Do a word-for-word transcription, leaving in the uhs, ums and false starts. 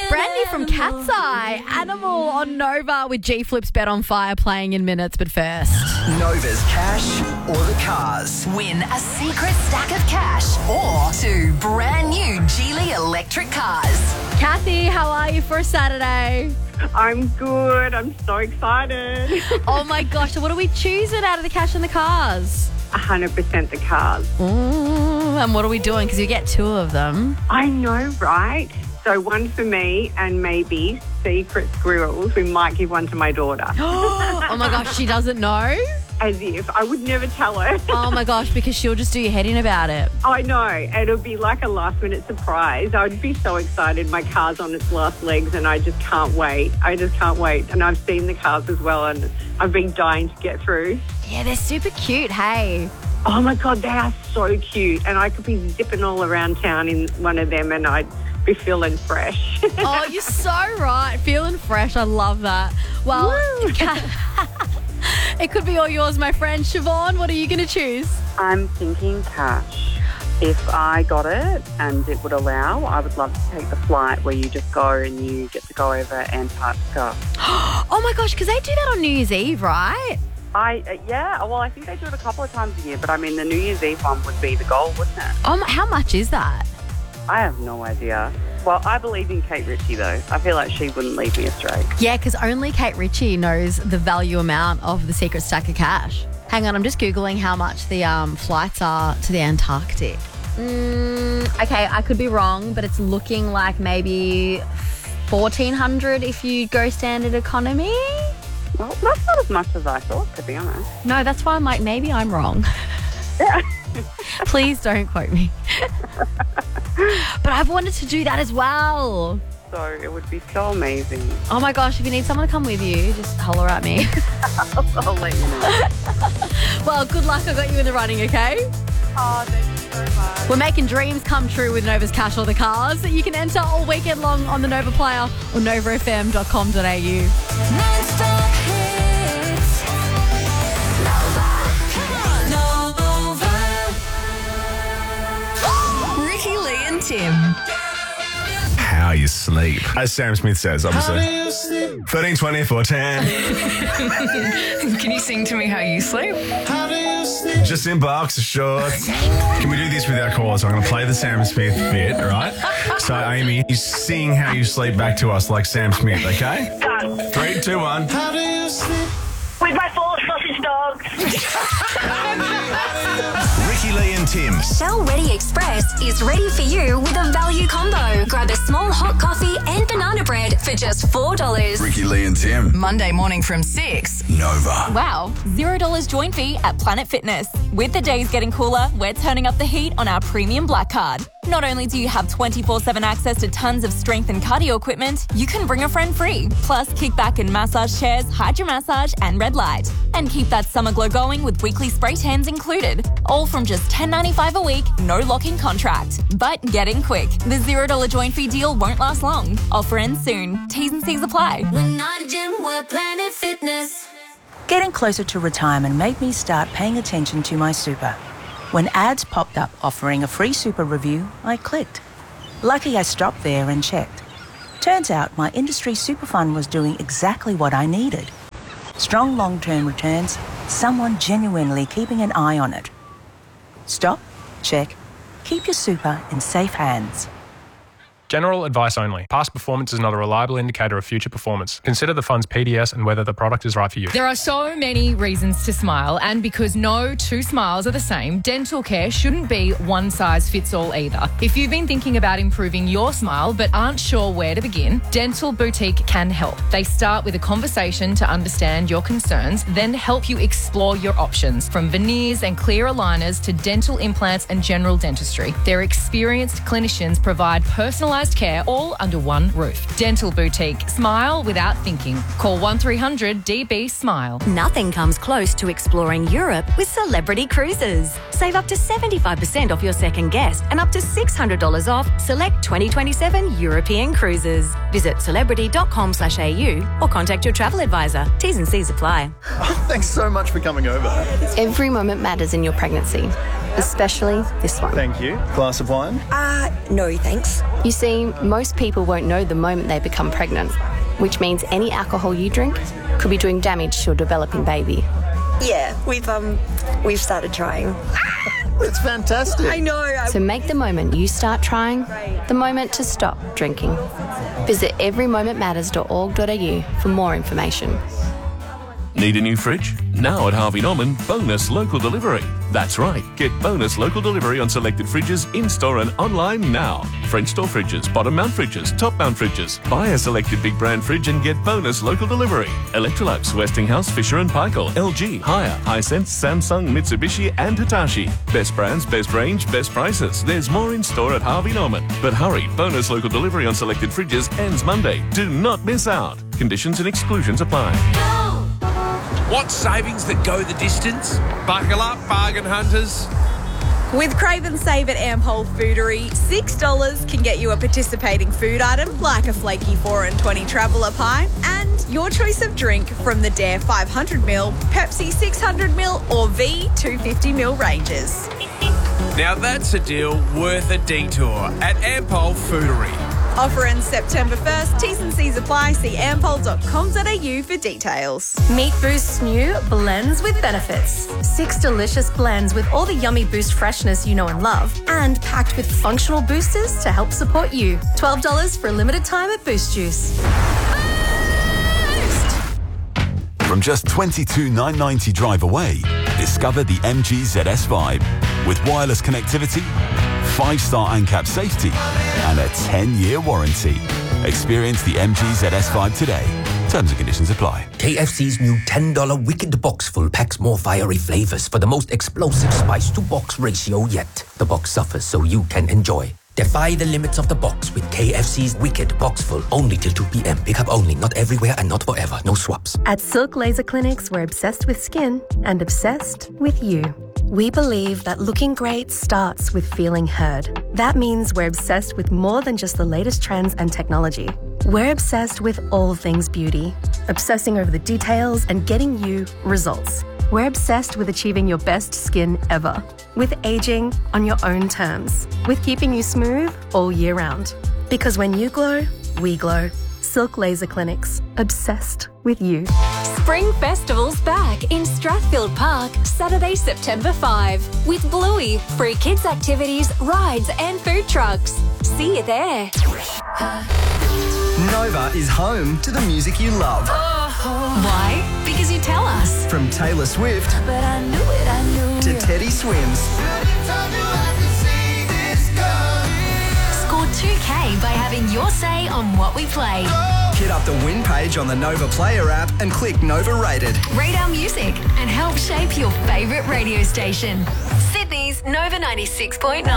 Brand new from Cat's Eye, Animal on Nova with G-Flip's Bet on Fire playing in minutes. But first, Nova's cash or the cars. Win a secret stack of cash or two brand new Geely electric cars. Kathy, how are you for a Saturday? I'm good. I'm so excited. Oh my gosh, so what are we choosing out of the cash and the cars? one hundred percent the cars. Ooh, and what are we doing? Because you get two of them. I know, right? So one for me and maybe secret squirrels. We might give one to my daughter. Oh my gosh, she doesn't know? As if. I would never tell her. Oh my gosh, because she'll just do your head in about it. I know. It'll be like a last minute surprise. I would be so excited. My car's on its last legs and I just can't wait. I just can't wait. And I've seen the cars as well and I've been dying to get through. Yeah, they're super cute, hey. Oh my God, they are so cute. And I could be zipping all around town in one of them and I'd be feeling fresh. Oh, you're so right. Feeling fresh. I love that. Well, it could be all yours, my friend. Siobhan, what are you going to choose? I'm thinking cash. If I got it and it would allow, I would love to take the flight where you just go and you get to go over Antarctica. Oh my gosh, because they do that on New Year's Eve, right? I uh, yeah, well, I think they do it a couple of times a year, but I mean, the New Year's Eve one would be the goal, wouldn't it? Um, how much is that? I have no idea. Well, I believe in Kate Ritchie, though. I feel like she wouldn't leave me astray. Yeah, because only Kate Ritchie knows the value amount of the secret stack of cash. Hang on, I'm just Googling how much the um, flights are to the Antarctic. Mm, okay, I could be wrong, but it's looking like maybe fourteen hundred if you go standard economy. Well, that's not as much as I thought, to be honest. No, that's why I'm like, maybe I'm wrong. Yeah. Please don't quote me. But I've wanted to do that as well. So it would be so amazing. Oh my gosh, if you need someone to come with you, just holler at me. I'll let you know. Well, good luck. I got you in the running, okay? Oh, thank you so much. We're making dreams come true with Nova's Cash or the Cars. You can enter all weekend long on the Nova Player or nova f m dot com dot a u. Non-stop hits. Nova. Come on. Nova. Ricky, Lee and Tim. How you sleep. As Sam Smith says, obviously. thirteen, twenty, four, ten. Can you sing to me how you sleep? Just in boxer shorts. Can we do this without calls? I'm going to play the Sam Smith bit, right? So, Amy, you sing how you sleep back to us like Sam Smith, okay? Done. Three, two, one. How do you sleep? With my four sausage dogs. Ricky, Lee and Tim. Shell Ready Express is ready for you with a value combo. Grab a small hot coffee and banana bread for just four dollars. Ricky, Lee and Tim. Monday morning from six. Nova. Wow, zero dollars join fee at Planet Fitness. With the days getting cooler, we're turning up the heat on our premium black card. Not only do you have twenty-four seven access to tons of strength and cardio equipment, you can bring a friend free. Plus, kickback and massage chairs, hydro massage and red light. And keep that summer glow going with weekly spray tans included. All from just ten dollars ninety-five a week, no lock-in contract. But get in quick. The zero dollars join fee deal won't last long. Offer ends soon. T's and C's apply. We're not a gym, we're Planet Fitness. Getting closer to retirement made me start paying attention to my super. When ads popped up offering a free super review, I clicked. Lucky I stopped there and checked. Turns out my industry super fund was doing exactly what I needed. Strong long-term returns, someone genuinely keeping an eye on it. Stop, check, keep your super in safe hands. General advice only. Past performance is not a reliable indicator of future performance. Consider the fund's P D S and whether the product is right for you. There are so many reasons to smile, and because no two smiles are the same, dental care shouldn't be one size fits all either. If you've been thinking about improving your smile but aren't sure where to begin, Dental Boutique can help. They start with a conversation to understand your concerns, then help you explore your options, from veneers and clear aligners to dental implants and general dentistry. Their experienced clinicians provide personalised care all under one roof. Dental Boutique. Smile without thinking. Call one three hundred D B SMILE. Nothing comes close to exploring Europe with Celebrity Cruises. Save up to seventy-five percent off your second guest and up to six hundred dollars off select twenty twenty-seven European cruises. Visit celebrity dot com slash A U or contact your travel advisor. T's and C's apply. Thanks so much for coming over. Every moment matters in your pregnancy. especially this one. Thank you. Glass of wine? Uh, no thanks. You see, most people won't know the moment they become pregnant, which means any alcohol you drink could be doing damage to your developing baby. Yeah, we've um, we've started trying. It's fantastic. I know. So make the moment you start trying the moment to stop drinking. Visit every moment matters dot org dot a u for more information. Need a new fridge? Now at Harvey Norman, bonus local delivery. That's right, get bonus local delivery on selected fridges in-store and online now. French door fridges, bottom mount fridges, top mount fridges. Buy a selected big brand fridge and get bonus local delivery. Electrolux, Westinghouse, Fisher and Paykel, L G, Haier, Hisense, Samsung, Mitsubishi and Hitachi. Best brands, best range, best prices. There's more in-store at Harvey Norman. But hurry, bonus local delivery on selected fridges ends Monday. Do not miss out. Conditions and exclusions apply. Want savings that go the distance? Buckle up, bargain hunters. With Crave and Save at Ampol Foodery, six dollars can get you a participating food item like a flaky four and twenty Traveller pie and your choice of drink from the Dare five hundred mil, Pepsi six hundred mil or V two hundred fifty mil ranges. Now that's a deal worth a detour at Ampol Foodery. Offer ends September first. T's and C's apply. See ampol dot com dot a u for details. Meet Boost's new Blends with Benefits. Six delicious blends with all the yummy Boost freshness you know and love, and packed with functional boosters to help support you. twelve dollars for a limited time at Boost Juice. From just twenty-two thousand nine hundred ninety drive away, discover the M G Z S Vibe. With wireless connectivity, five-star ANCAP safety, and a ten-year warranty. Experience the M G Z S Vibe today. Terms and conditions apply. K F C's new ten dollar Wicked Box Full packs more fiery flavors for the most explosive spice-to-box ratio yet. The box suffers so you can enjoy. Defy the limits of the box with K F C's Wicked Box Full. Only till two p.m. Pick up only, not everywhere and not forever. No swaps. At Silk Laser Clinics, we're obsessed with skin and obsessed with you. We believe that looking great starts with feeling heard. That means we're obsessed with more than just the latest trends and technology. We're obsessed with all things beauty, obsessing over the details and getting you results. We're obsessed with achieving your best skin ever, with aging on your own terms, with keeping you smooth all year round. Because when you glow, we glow. Silk Laser Clinics, obsessed with you. Spring Festival's back in Strathfield Park, Saturday, September fifth. With Bluey, free kids activities, rides and food trucks. See you there. Nova is home to the music you love. Why? Because you tell us. From Taylor Swift But I knew it, I knew to it. Teddy Swims. Score two K by having your say on what we play. Hit up the win page on the Nova Player app and click Nova Rated. Rate our music and help shape your favourite radio station. Sydney's Nova ninety-six point nine.